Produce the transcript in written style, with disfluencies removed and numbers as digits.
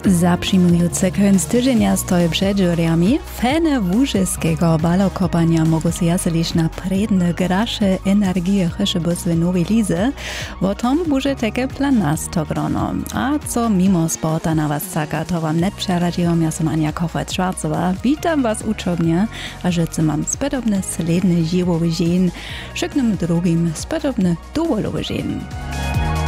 Zaprzyjmujące koniec tygodnia stoi przed drzwiami. Fany wóżyskiego balokopania mogą się jaselić na predne grasze energii chyszybus nowej lizy. O tom będzie takie plan nastogrono. A co mimo sporta na was czeka, to wam net przeradziłam. Ja som Ania Kofert-Schwarzowa. Witam was uczobnie, a życzę mam spodobne sledne żywowy dzień, szyknym drugim spodobne dowolowy dzień.